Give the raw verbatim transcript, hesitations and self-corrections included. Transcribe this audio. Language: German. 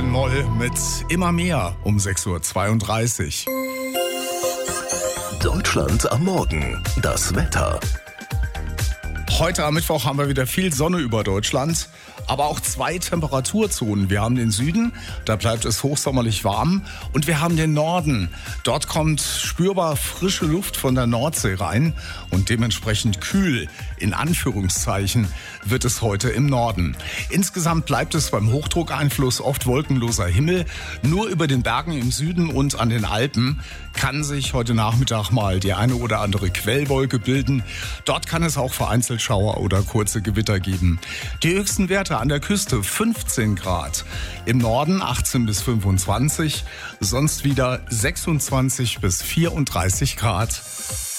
Fabian Moll mit Immer mehr um sechs Uhr zweiunddreißig. Deutschland am Morgen. Das Wetter. Heute am Mittwoch haben wir wieder viel Sonne über Deutschland, aber auch zwei Temperaturzonen. Wir haben den Süden, da bleibt es hochsommerlich warm, und wir haben den Norden. Dort kommt spürbar frische Luft von der Nordsee rein und dementsprechend kühl, in Anführungszeichen, wird es heute im Norden. Insgesamt bleibt es beim Hochdruckeinfluss oft wolkenloser Himmel. Nur über den Bergen im Süden und an den Alpen kann sich heute Nachmittag mal die eine oder andere Quellwolke bilden. Dort kann es auch vereinzelt Schauer oder kurze Gewitter geben. Die höchsten Werte an der Küste fünfzehn Grad, im Norden achtzehn bis fünfundzwanzig, sonst wieder sechsundzwanzig bis vierunddreißig Grad.